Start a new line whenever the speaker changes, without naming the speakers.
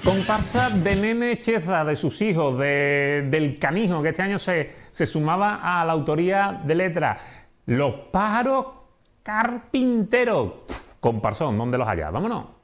Comparsa de Nene Cheza, de sus hijos, del Canijo, que este año se sumaba a la autoría de letra. Los pájaros carpinteros. Comparsón, ¿dónde los haya? Vámonos.